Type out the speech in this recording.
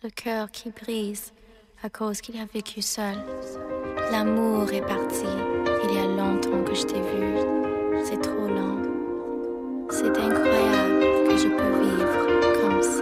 le cœur qui brise à cause qu'il a vécu seul. L'amour est parti, il y a longtemps que je t'ai vu.